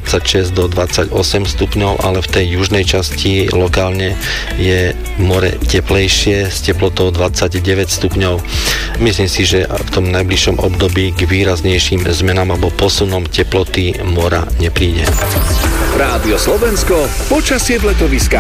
26 do 28 stupňov, ale v tej južnej časti lokálne je more teplejšie s teplotou 29 stupňov. Myslím si, že v tom najbližšom období k výraznejším zmenám alebo posunom teploty mora nepríde. Rádio Slovensko, počasie v letoviskách.